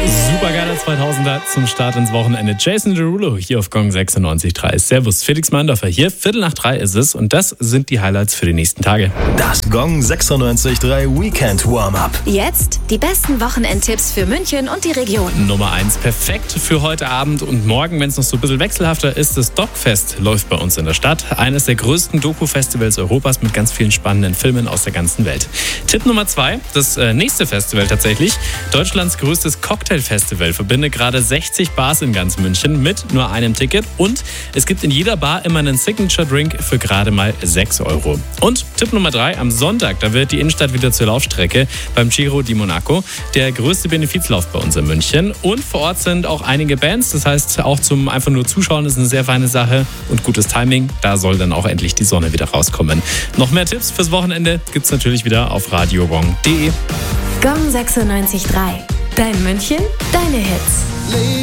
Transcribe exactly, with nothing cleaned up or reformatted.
Supergeiler zweitausender zum Start ins Wochenende. Jason Derulo hier auf Gong sechsundneunzig Komma drei. Servus, Felix Meindorfer hier. Viertel nach drei ist es und das sind die Highlights für die nächsten Tage. Das Gong sechsundneunzig Komma drei Weekend Warm-Up. Jetzt die besten Wochenendtipps für München und die Region. Nummer eins, perfekt für heute Abend und morgen, wenn es noch so ein bisschen wechselhafter ist. Das Docfest läuft bei uns in der Stadt. Eines der größten Doku-Festivals Europas mit ganz vielen spannenden Filmen aus der ganzen Welt. Tipp Nummer zwei, das äh, nächste Festival tatsächlich. Deutschlands größtes Cocktailfestival verbindet gerade sechzig Bars in ganz München mit nur einem Ticket und es gibt in jeder Bar immer einen Signature-Drink für gerade mal sechs Euro. Und Tipp Nummer drei, am Sonntag, da wird die Innenstadt wieder zur Laufstrecke beim Giro di Monaco, der größte Benefizlauf bei uns in München. Und vor Ort sind auch einige Bands, das heißt auch zum einfach nur Zuschauen ist eine sehr feine Sache und gutes Timing, da soll dann auch endlich die Sonne wieder rauskommen. Noch mehr Tipps fürs Wochenende gibt's natürlich wieder auf radio gong punkt de. Gong sechsundneunzig Komma drei. Dein München, deine Hits.